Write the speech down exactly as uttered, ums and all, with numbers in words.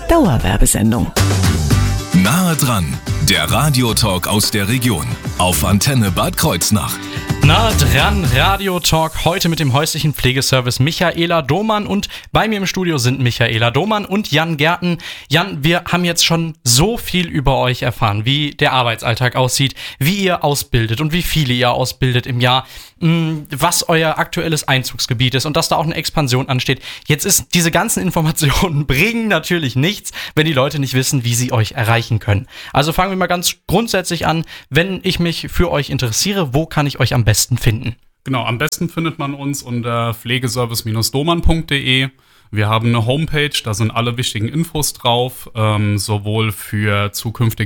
Dauerwerbesendung. Nahe dran, der Radiotalk aus der Region auf Antenne Bad Kreuznach. Nahe dran, Radiotalk, heute mit dem häuslichen Pflegeservice Michaela Domann und bei mir im Studio sind Michaela Domann und Jan Gärten. Jan, wir haben jetzt schon so viel über euch erfahren, wie der Arbeitsalltag aussieht, wie ihr ausbildet und wie viele ihr ausbildet im Jahr, was euer aktuelles Einzugsgebiet ist und dass da auch eine Expansion ansteht. Jetzt ist diese ganzen Informationen bringen natürlich nichts, wenn die Leute nicht wissen, wie sie euch erreichen können. Also fangen wir mal ganz grundsätzlich an. Wenn ich mich für euch interessiere, wo kann ich euch am besten finden? Genau, am besten findet man uns unter pflegeservice Domann punkt de. Wir haben eine Homepage, da sind alle wichtigen Infos drauf, ähm, sowohl für zukünftige